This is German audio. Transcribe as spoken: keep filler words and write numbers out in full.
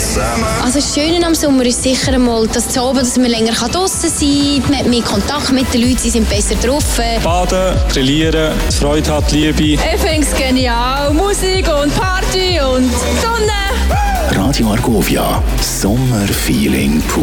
zusammen. Also das Schöne am Sommer ist sicher einmal, dass, zu oben, dass man länger draussen sein kann, man hat mehr Kontakt mit den Leuten, sie sind besser drauf. Baden, grillieren, Freude hat, Liebe. Ich finde es genial. Musik und Party und Sonne. Radio Argovia, Sommerfeeling pur.